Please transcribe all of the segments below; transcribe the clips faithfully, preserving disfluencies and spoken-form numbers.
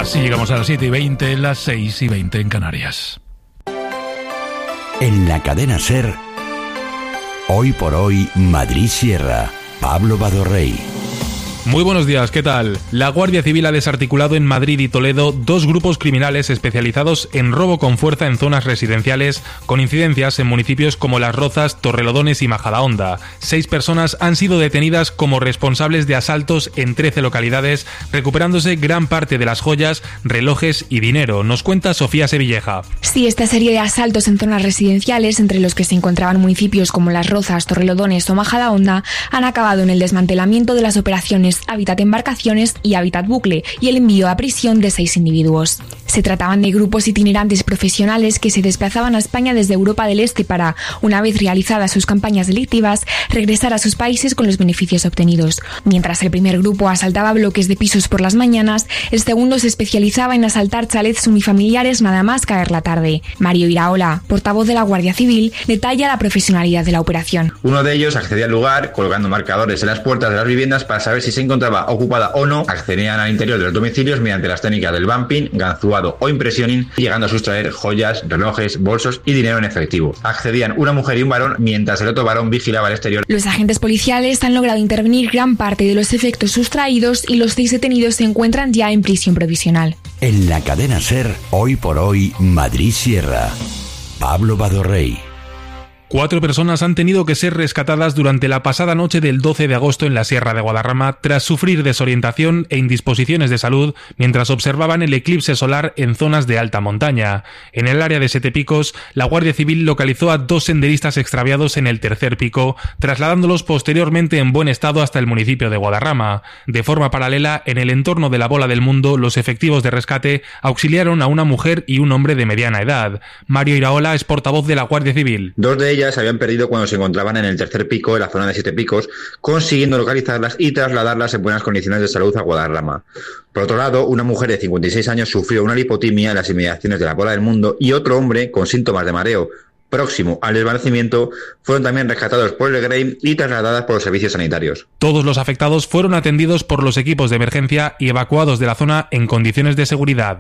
Así llegamos a las siete y veinte, las seis y veinte en Canarias. En la cadena SER, hoy por hoy, Madrid Sierra, Pablo Badorrey. Muy buenos días, ¿qué tal? La Guardia Civil ha desarticulado en Madrid y Toledo dos grupos criminales especializados en robo con fuerza en zonas residenciales, con incidencias en municipios como Las Rozas, Torrelodones y Majadahonda. Seis personas han sido detenidas como responsables de asaltos en trece localidades, recuperándose gran parte de las joyas, relojes y dinero. Nos cuenta Sofía Sevilleja. Sí, esta serie de asaltos en zonas residenciales, entre los que se encontraban municipios como Las Rozas, Torrelodones o Majadahonda, han acabado en el desmantelamiento de las operaciones Hábitat Embarcaciones y Hábitat Bucle y el envío a prisión de seis individuos. Se trataban de grupos itinerantes profesionales que se desplazaban a España desde Europa del Este para, una vez realizadas sus campañas delictivas, regresar a sus países con los beneficios obtenidos. Mientras el primer grupo asaltaba bloques de pisos por las mañanas, el segundo se especializaba en asaltar chalets unifamiliares nada más caer la tarde. Mario Iraola, portavoz de la Guardia Civil, detalla la profesionalidad de la operación. Uno de ellos accedía al lugar colgando marcadores en las puertas de las viviendas para saber si se encontraba ocupada o no. Accedían al interior de los domicilios mediante las técnicas del bumping, ganzuado o impressioning, llegando a sustraer joyas, relojes, bolsos y dinero en efectivo. Accedían una mujer y un varón, mientras el otro varón vigilaba el exterior. Los agentes policiales han logrado intervenir gran parte de los efectos sustraídos y los seis detenidos se encuentran ya en prisión provisional. En la cadena SER, hoy por hoy, Madrid Sierra, Pablo Badorrey. Cuatro personas han tenido que ser rescatadas durante la pasada noche del doce de agosto en la Sierra de Guadarrama tras sufrir desorientación e indisposiciones de salud mientras observaban el eclipse solar en zonas de alta montaña. En el área de Siete Picos, la Guardia Civil localizó a dos senderistas extraviados en el tercer pico, trasladándolos posteriormente en buen estado hasta el municipio de Guadarrama. De forma paralela, en el entorno de la Bola del Mundo, los efectivos de rescate auxiliaron a una mujer y un hombre de mediana edad. Mario Iraola es portavoz de la Guardia Civil. Dos de ellas se habían perdido cuando se encontraban en el tercer pico de la zona de Siete Picos, consiguiendo localizarlas y trasladarlas en buenas condiciones de salud a Guadarrama. Por otro lado, una mujer de cincuenta y seis años sufrió una lipotimia en las inmediaciones de la Bola del Mundo y otro hombre con síntomas de mareo próximo al desvanecimiento fueron también rescatados por el Grey y trasladadas por los servicios sanitarios. Todos los afectados fueron atendidos por los equipos de emergencia y evacuados de la zona en condiciones de seguridad.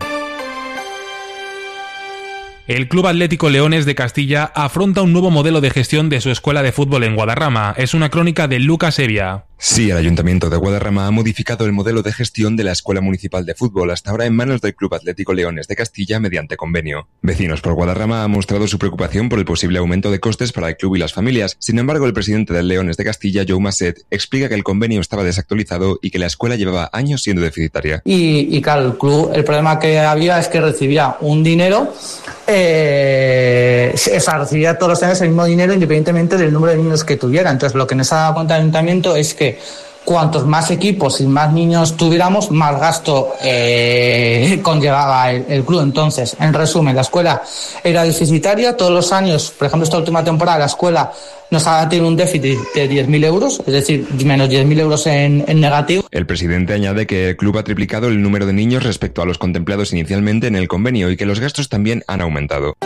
El Club Atlético Leones de Castilla afronta un nuevo modelo de gestión de su escuela de fútbol en Guadarrama. Es una crónica de Lucas Evia. Sí, el Ayuntamiento de Guadarrama ha modificado el modelo de gestión de la Escuela Municipal de Fútbol, hasta ahora en manos del Club Atlético Leones de Castilla mediante convenio. Vecinos por Guadarrama han mostrado su preocupación por el posible aumento de costes para el club y las familias. Sin embargo, el presidente del Leones de Castilla, Joe Masset, explica que el convenio estaba desactualizado y que la escuela llevaba años siendo deficitaria. Y, y claro, el club, el problema que había es que recibía un dinero, eh, o sea, recibía todos los años el mismo dinero independientemente del número de niños que tuviera. Entonces, lo que nos ha dado cuenta el Ayuntamiento es que cuantos más equipos y más niños tuviéramos, más gasto eh, conllevaba el, el club. Entonces, en resumen, la escuela era deficitaria. Todos los años, por ejemplo, esta última temporada, la escuela nos ha tenido un déficit de diez mil euros, es decir, menos diez mil euros en, en negativo. El presidente añade que el club ha triplicado el número de niños respecto a los contemplados inicialmente en el convenio y que los gastos también han aumentado.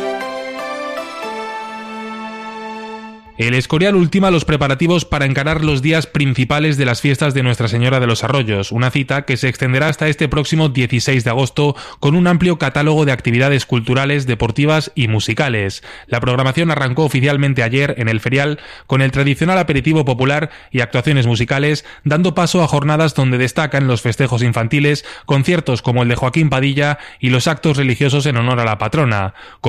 El Escorial ultima los preparativos para encarar los días principales de las fiestas de Nuestra Señora de los Arroyos, una cita que se extenderá hasta este próximo dieciséis de agosto con un amplio catálogo de actividades culturales, deportivas y musicales. La programación arrancó oficialmente ayer en el ferial con el tradicional aperitivo popular y actuaciones musicales, dando paso a jornadas donde destacan los festejos infantiles, conciertos como el de Joaquín Padilla y los actos religiosos en honor a la patrona.